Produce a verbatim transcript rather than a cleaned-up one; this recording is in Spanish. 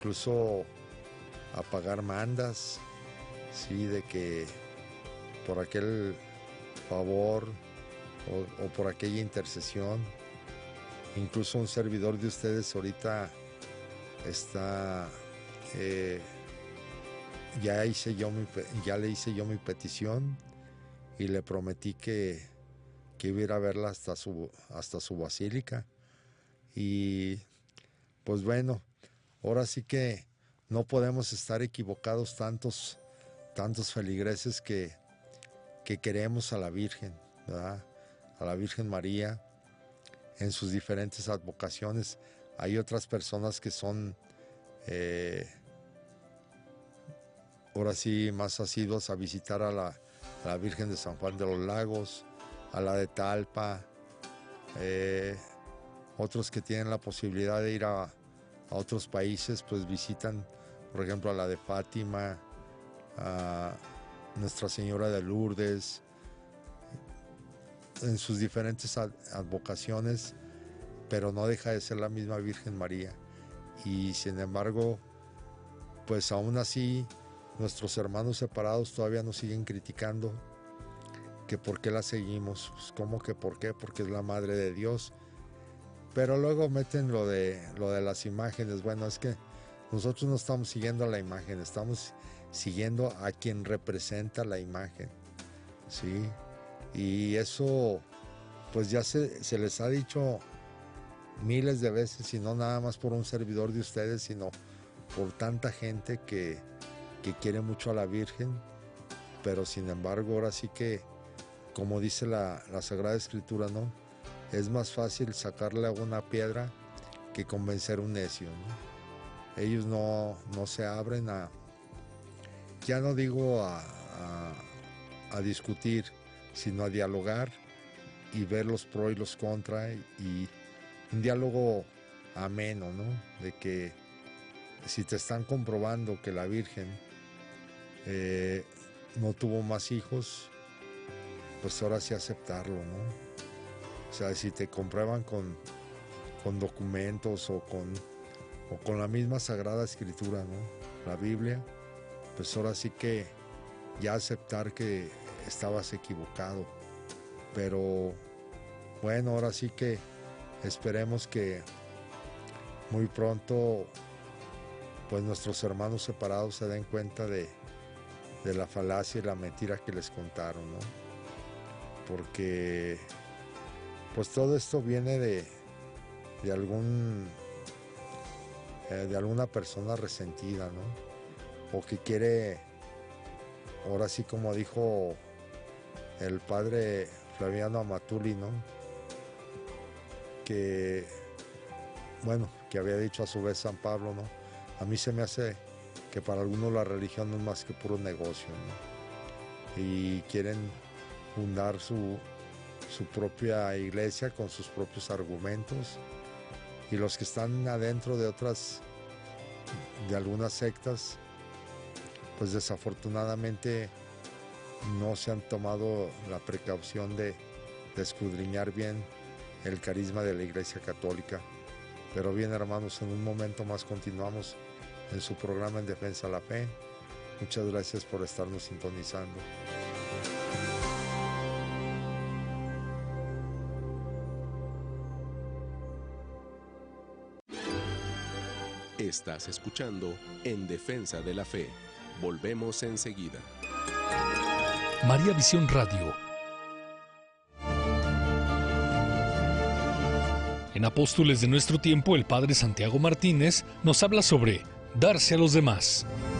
incluso a pagar mandas, sí, de que por aquel favor o, o por aquella intercesión. Incluso un servidor de ustedes ahorita está, eh, ya hice yo mi, ya le hice yo mi petición y le prometí que, que iba a ir a verla hasta su, hasta su basílica. Y pues bueno, ahora sí que no podemos estar equivocados tantos, tantos feligreses que, que queremos a la Virgen, ¿verdad? A la Virgen María en sus diferentes advocaciones. Hay otras personas que son eh, ahora sí más asiduos a visitar a la, a la Virgen de San Juan de los Lagos, a la de Talpa, eh, otros que tienen la posibilidad de ir a, a otros países, pues visitan, por ejemplo, a la de Fátima, a Nuestra Señora de Lourdes, en sus diferentes advocaciones, pero no deja de ser la misma Virgen María. Y sin embargo, pues aún así, nuestros hermanos separados todavía nos siguen criticando que por qué la seguimos. Pues, ¿cómo que por qué? Porque es la Madre de Dios. Pero luego meten lo de, lo de las imágenes. Bueno, es que nosotros no estamos siguiendo a la imagen, estamos siguiendo a quien representa la imagen, ¿sí? Y eso, pues ya se, se les ha dicho miles de veces, y no nada más por un servidor de ustedes, sino por tanta gente que, que quiere mucho a la Virgen, pero sin embargo ahora sí que, como dice la, la Sagrada Escritura, ¿no? Es más fácil sacarle a una piedra que convencer a un necio, ¿no? Ellos no, no se abren a, ya no digo a, a, a discutir, sino a dialogar y ver los pros y los contras, y un diálogo ameno, ¿no? De que si te están comprobando que la Virgen eh, no tuvo más hijos, pues ahora sí aceptarlo, ¿no? O sea, si te comprueban con, con documentos o con, o con la misma Sagrada Escritura, ¿no? La Biblia, pues ahora sí que ya aceptar que estabas equivocado. Pero bueno, ahora sí que esperemos que muy pronto pues nuestros hermanos separados se den cuenta de, de la falacia y la mentira que les contaron, ¿no? Porque pues todo esto viene de, de algún eh, de alguna persona resentida, ¿no? O que quiere, ahora sí como dijo el padre Flaviano Amatuli, ¿no? Que, bueno, que había dicho a su vez San Pablo, ¿no? A mí se me hace que para algunos la religión no es más que puro negocio, ¿no? Y quieren fundar su, su propia iglesia con sus propios argumentos, y los que están adentro de otras, de algunas sectas, pues desafortunadamente no se han tomado la precaución de, de escudriñar bien el carisma de la Iglesia Católica. Pero bien, hermanos, en un momento más continuamos en su programa En Defensa de la Fe. Muchas gracias por estarnos sintonizando. Estás escuchando En Defensa de la Fe. Volvemos enseguida. María Visión Radio. En Apóstoles de nuestro tiempo, el padre Santiago Martínez nos habla sobre darse a los demás.